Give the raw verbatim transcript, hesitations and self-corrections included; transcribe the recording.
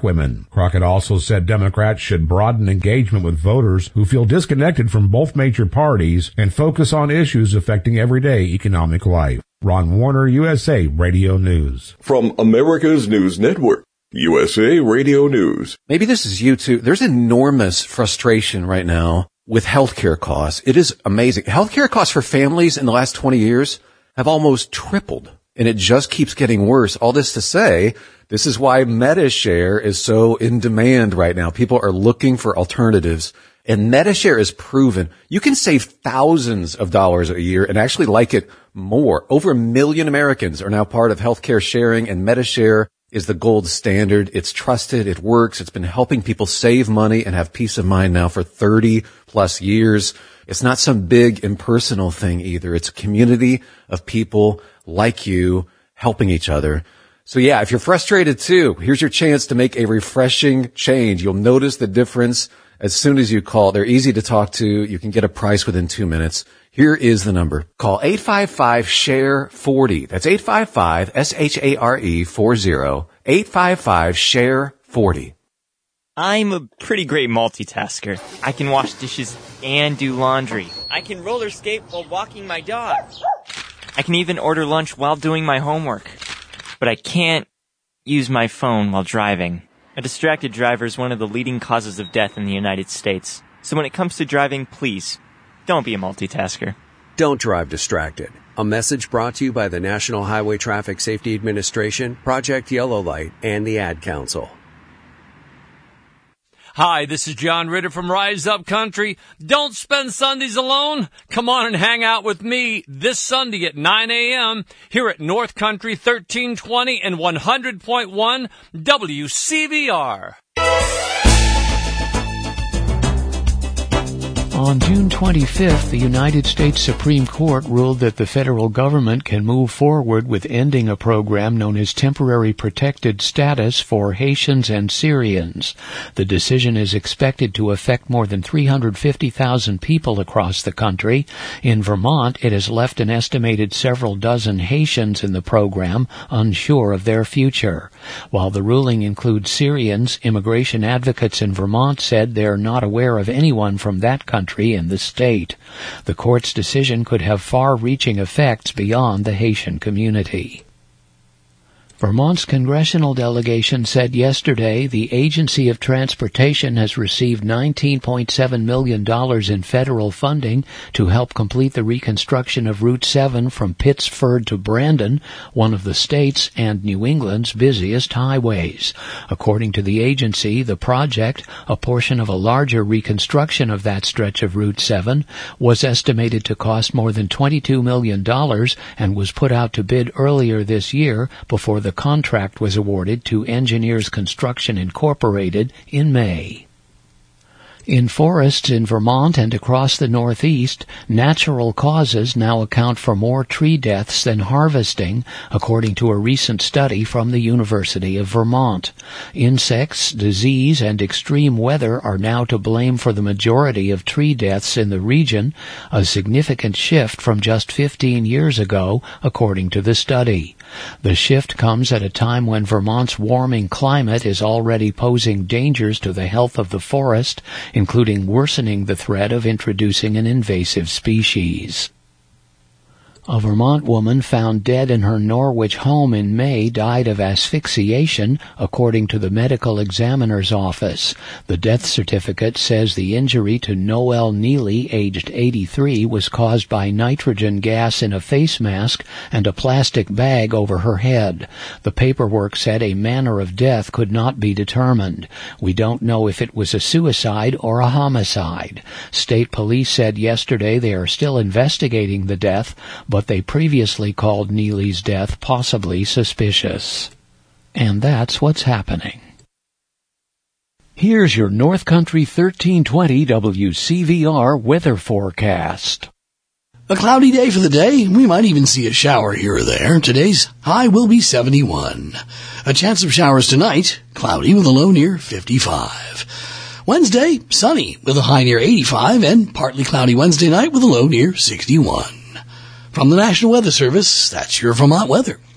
women. Crockett also said Democrats should broaden engagement with voters who feel disconnected from both major parties and focus on issues affecting everyday economic life. Ron Warner, U S A Radio News. From America's News Network, U S A Radio News. Maybe this is you too. There's enormous frustration right now with healthcare costs. It is amazing. Healthcare costs for families in the last twenty years have almost tripled, and it just keeps getting worse. All this to say, this is why MediShare is so in demand right now. People are looking for alternatives. And MediShare is proven you can save thousands of dollars a year and actually like it more. Over a million Americans are now part of healthcare sharing, and MediShare is the gold standard. It's trusted. It works. It's been helping people save money and have peace of mind now for thirty plus years. It's not some big impersonal thing either. It's a community of people like you helping each other. So yeah, if you're frustrated too, here's your chance to make a refreshing change. You'll notice the difference as soon as you call. They're easy to talk to. You can get a price within two minutes. Here is the number. Call eight five five, S H A R E, forty. That's eight five five, S H A R E, forty. eight five five, S H A R E, forty. I'm a pretty great multitasker. I can wash dishes and do laundry. I can roller skate while walking my dog. I can even order lunch while doing my homework. But I can't use my phone while driving. A distracted driver is one of the leading causes of death in the United States. So when it comes to driving, please, don't be a multitasker. Don't drive distracted. A message brought to you by the National Highway Traffic Safety Administration, Project Yellow Light, and the Ad Council. Hi, this is John Ritter from Rise Up Country. Don't spend Sundays alone. Come on and hang out with me this Sunday at nine a.m. here at North Country thirteen twenty and one hundred point one W C V R. On June twenty-fifth, the United States Supreme Court ruled that the federal government can move forward with ending a program known as Temporary Protected Status for Haitians and Syrians. The decision is expected to affect more than three hundred fifty thousand people across the country. In Vermont, it has left an estimated several dozen Haitians in the program unsure of their future. While the ruling includes Syrians, immigration advocates in Vermont said they are not aware of anyone from that country in the state. The court's decision could have far-reaching effects beyond the Haitian community. Vermont's congressional delegation said yesterday the Agency of Transportation has received nineteen point seven million dollars in federal funding to help complete the reconstruction of Route seven from Pittsford to Brandon, one of the state's and New England's busiest highways. According to the agency, the project, a portion of a larger reconstruction of that stretch of Route seven, was estimated to cost more than twenty-two million dollars and was put out to bid earlier this year before the contract was awarded to Engineers Construction Incorporated in May. In forests in Vermont and across the Northeast, natural causes now account for more tree deaths than harvesting, according to a recent study from the University of Vermont. Insects, disease, and extreme weather are now to blame for the majority of tree deaths in the region, a significant shift from just fifteen years ago, according to the study. The shift comes at a time when Vermont's warming climate is already posing dangers to the health of the forest, including worsening the threat of introducing an invasive species. A Vermont woman found dead in her Norwich home in May died of asphyxiation, according to the medical examiner's office. The death certificate says the injury to Noelle Neely, aged eighty-three, was caused by nitrogen gas in a face mask and a plastic bag over her head. The paperwork said a manner of death could not be determined. We don't know if it was a suicide or a homicide. State police said yesterday they are still investigating the death, but but they previously called Neely's death possibly suspicious. And that's what's happening. Here's your North Country thirteen twenty W C V R weather forecast. A cloudy day for the day. We might even see a shower here or there. Today's high will be seventy-one. A chance of showers tonight, cloudy with a low near fifty-five. Wednesday, sunny with a high near eighty-five, and partly cloudy Wednesday night with a low near sixty-one. From the National Weather Service, that's your Vermont weather.